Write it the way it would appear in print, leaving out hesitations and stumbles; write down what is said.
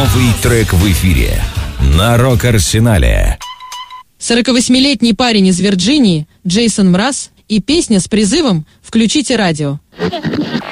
Новый трек в эфире на Рок-Арсенале. 48-летний парень из Вирджинии Джейсон Мраз и песня с призывом «Включите радио».